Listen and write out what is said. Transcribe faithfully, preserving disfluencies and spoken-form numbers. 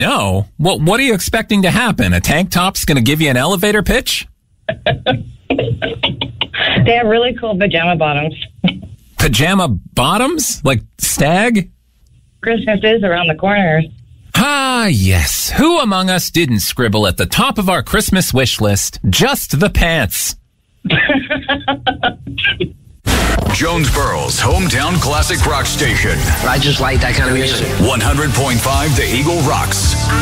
No. Well, what are you expecting to happen? A tank top's going to give you an elevator pitch? They have really cool pajama bottoms. Pajama bottoms? Like stag? Christmas is around the corner. Ah, yes. Who among us didn't scribble at the top of our Christmas wish list, just the pants? Jonesboro's hometown classic rock station. I just like that kind of music. one hundred point five The Eagle Rocks.